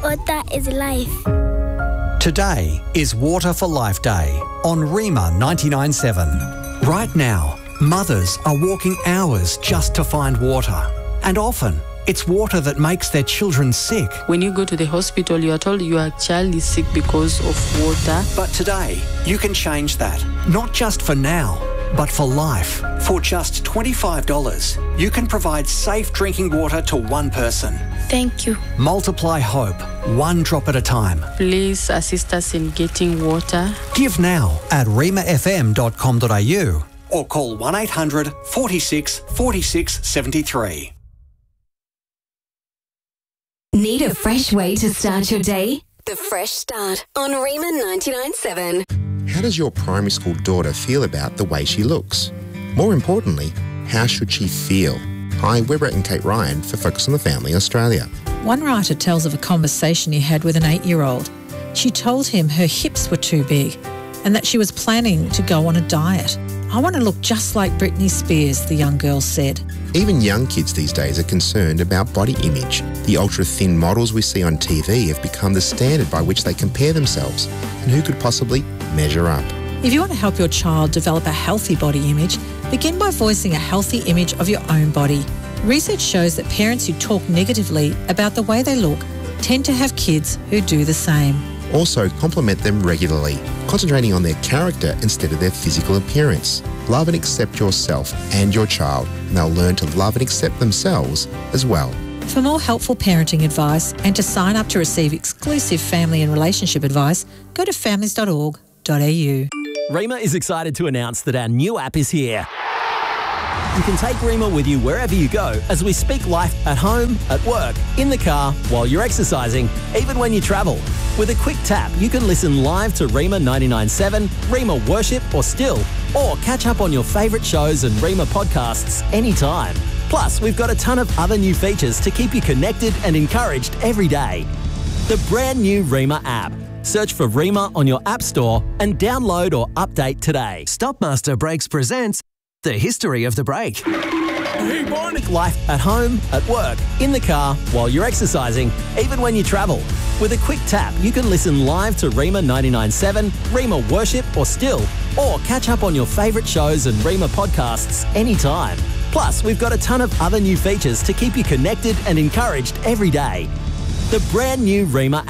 Water is life. Today is Water for Life Day on Rima 99.7. Right now, mothers are walking hours just to find water. And often, it's water that makes their children sick. When you go to the hospital, you are told your child is sick because of water. But today, you can change that. Not just for now, but for life. For just $25, you can provide safe drinking water to one person. Thank you. Multiply hope, one drop at a time. Please assist us in getting water. Give now at rimafm.com.au or call 1800 46 46 73. Need a fresh way to start your day? The Fresh Start on Rima 99.7. How does your primary school daughter feel about the way she looks? More importantly, how should she feel? Hi, we're Brett and Kate Ryan for Focus on the Family Australia. One writer tells of a conversation he had with an 8-year-old. She told him her hips were too big and that she was planning to go on a diet. I want to look just like Britney Spears, the young girl said. Even young kids these days are concerned about body image. The ultra-thin models we see on TV have become the standard by which they compare themselves, and who could possibly measure up? If you want to help your child develop a healthy body image, begin by voicing a healthy image of your own body. Research shows that parents who talk negatively about the way they look tend to have kids who do the same. Also, compliment them regularly, concentrating on their character instead of their physical appearance. Love and accept yourself and your child, and they'll learn to love and accept themselves as well. For more helpful parenting advice and to sign up to receive exclusive family and relationship advice, go to families.org.au. Rima is excited to announce that our new app is here. You can take Rima with you wherever you go as we speak life at home, at work, in the car, while you're exercising, even when you travel. With a quick tap, you can listen live to Rima 99.7, Rima Worship or Still, or catch up on your favourite shows and Rima podcasts anytime. Plus, we've got a ton of other new features to keep you connected and encouraged every day. The brand new Rima app. Search for Rima on your app store and download or update today. Stopmaster Brakes presents The History of the Brake. Life at home, at work, in the car, while you're exercising, even when you travel. With a quick tap, you can listen live to Rima 99.7, Rima Worship or Still, or catch up on your favourite shows and Rima podcasts anytime. Plus, we've got a ton of other new features to keep you connected and encouraged every day. The brand new Rima